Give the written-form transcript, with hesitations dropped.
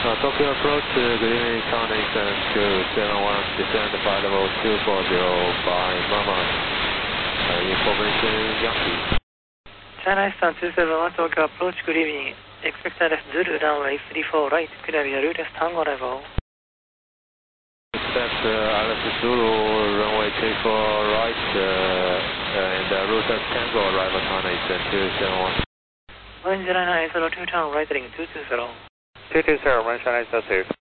Tokyo approach, good evening, China Eastern 271, descend flight level 240 by Mama, information Yankee. China Eastern 271, Tokyo approach, good evening, expect LF Zulu, runway 34 right, clear via route Tango level. Expect LF Zulu, runway 34 right, and route Tango, arrival China Eastern 271. 10902 turn right, ring 220. 220, 1 China Eastern 2.